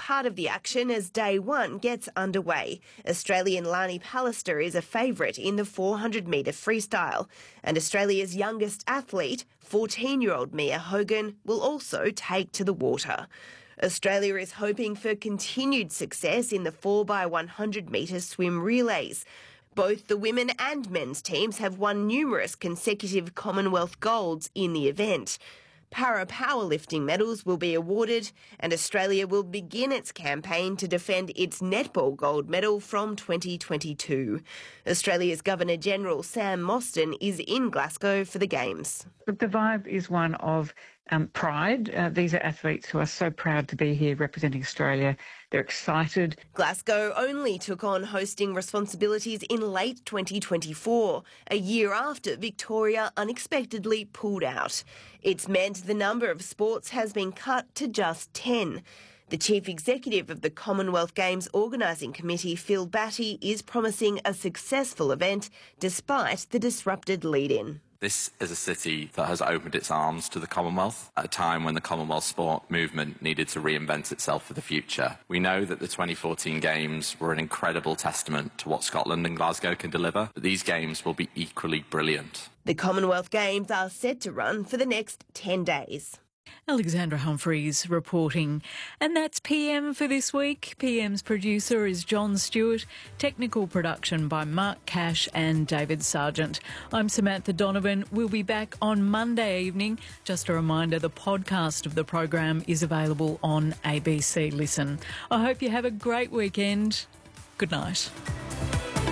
part of the action as day one gets underway. Australian Lani Pallister is a favourite in the 400-metre freestyle, and Australia's youngest athlete, 14-year-old Mia Hogan, will also take to the water. Australia is hoping for continued success in the 4x100-metre swim relays. Both the women and men's teams have won numerous consecutive Commonwealth golds in the event. Para powerlifting medals will be awarded, and Australia will begin its campaign to defend its netball gold medal from 2022. Australia's Governor-General Sam Mostyn is in Glasgow for the Games. The vibe is one of pride. These are athletes who are so proud to be here representing Australia. They're excited. Glasgow only took on hosting responsibilities in late 2024, a year after Victoria unexpectedly pulled out. It's meant the number of sports has been cut to just 10. The Chief Executive of the Commonwealth Games Organising Committee, Phil Batty, is promising a successful event despite the disrupted lead-in. This is a city that has opened its arms to the Commonwealth at a time when the Commonwealth sport movement needed to reinvent itself for the future. We know that the 2014 Games were an incredible testament to what Scotland and Glasgow can deliver, but these Games will be equally brilliant. The Commonwealth Games are set to run for the next 10 days. Alexandra Humphreys reporting. And that's PM for this week. PM's producer is John Stewart. Technical production by Mark Cash and David Sargent. I'm Samantha Donovan. We'll be back on Monday evening. Just a reminder, the podcast of the program is available on ABC Listen. I hope you have a great weekend. Good night.